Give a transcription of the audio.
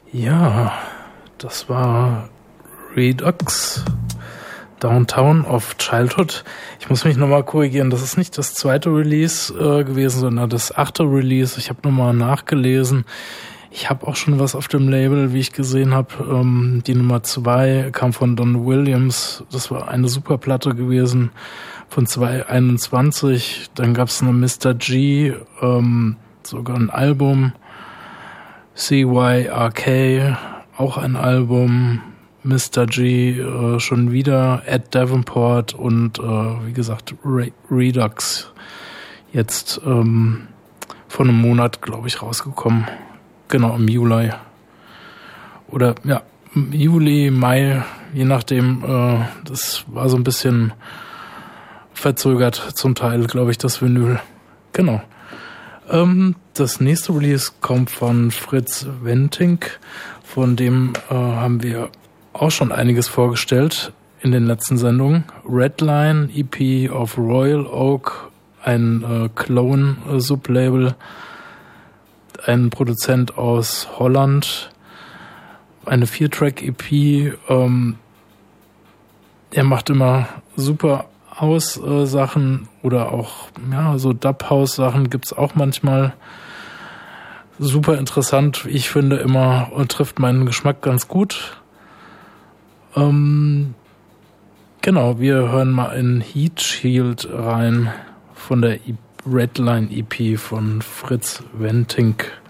Ja, das war Redux, Downtown of Childhood. Ich muss mich nochmal korrigieren, das ist nicht das zweite Release gewesen, sondern das 8. Release. Ich habe nochmal nachgelesen. Ich habe auch schon was auf dem Label, wie ich gesehen habe. Die Nummer 2 kam von Don Williams. Das war eine super Platte gewesen von 2021. Dann gab es eine Mr. G, sogar ein Album. CYRK, auch ein Album. Mr. G schon wieder. Ed Davenport und wie gesagt Redux. Jetzt vor einem Monat, glaube ich, rausgekommen. Genau, im Juli. Oder ja, Juli, Mai, je nachdem. Das war so ein bisschen verzögert zum Teil, glaube ich, das Vinyl. Genau. Das nächste Release kommt von Fritz Wentink. Von dem haben wir auch schon einiges vorgestellt in den letzten Sendungen. Redline, EP of Royal Oak, ein Clone-Sublabel, ein Produzent aus Holland, eine 4-Track-EP. Er macht immer super House-Sachen oder auch ja so Dub-House-Sachen gibt's auch manchmal. Super interessant, ich finde immer, und trifft meinen Geschmack ganz gut. Genau, wir hören mal in Heat Shield rein von der Redline EP von Fritz Wentink.